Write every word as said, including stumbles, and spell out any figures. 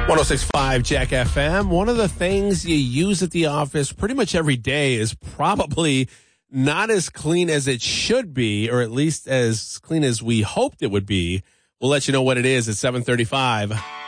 one oh six point five Jack F M. One of the things you use at the office pretty much every day is probably not as clean as it should be, or at least as clean as we hoped it would be. We'll let you know what it is at seven thirty-five.